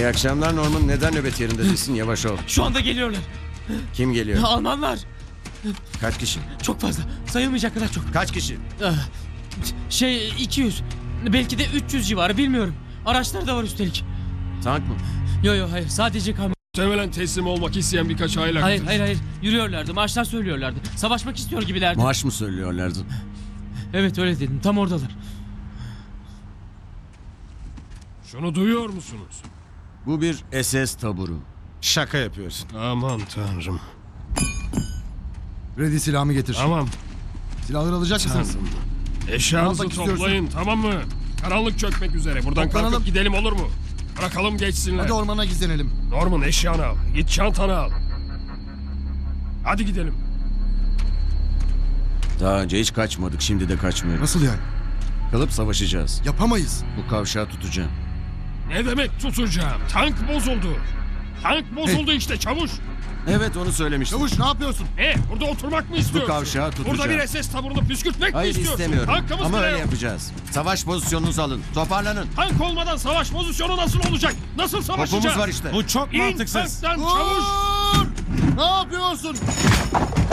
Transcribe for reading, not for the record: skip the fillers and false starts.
İyi akşamlar Norman. Neden nöbet yerinde değilsin? Yavaş ol. Şu anda geliyorlar. Kim geliyor? Almanlar. Kaç kişi? Çok fazla. Sayılmayacak kadar çok. Kaç kişi? 200. Belki de 300 civarı, bilmiyorum. Araçları da var üstelik. Tank mı? Yo hayır, sadece kamyon. Muhtemelen teslim olmak isteyen birkaç aile. Hayır. Yürüyorlardı. Marşlar söylüyorlardı. Savaşmak istiyor gibilerdi. Marş mı söylüyorlardı? Evet, öyle dedim. Tam oradalar. Şunu duyuyor musunuz? Bu bir SS taburu. Şaka yapıyorsun. Aman tanrım. Ready, silahımı getir. Tamam. Silahları alacak mısınız? Tanrım. Ne Eşyanızı yapmak istiyorsun? toplayın, tamam mı? Karanlık çökmek üzere. Buradan Toplanalım. kalkıp gidelim, olur mu? Bırakalım geçsinler. Hadi ormana gizlenelim. Norman, eşyanı al. Git çantanı al. Hadi gidelim. Daha önce hiç kaçmadık, şimdi de kaçmıyoruz. Nasıl yani? Kalıp savaşacağız. Yapamayız. Bu kavşağı tutacağım. Ne demek tutacağım? Tank bozuldu. Tank bozuldu işte, çavuş. Evet, onu söylemiştim. Çavuş, ne yapıyorsun? Burada oturmak mı istiyorsun? kavşağı tutacağım. Burada bir SS taburunu püskürtmek mi Hayır, istiyorsun? istemiyorum. Tankımız Ama bile öyle yok. yapacağız. Savaş pozisyonunuzu alın. Toparlanın. Tank olmadan savaş pozisyonu nasıl olacak? Nasıl savaşacağız? Topumuz var işte. Bu çok İn tanktan çavuş. Dur! Ne yapıyorsun?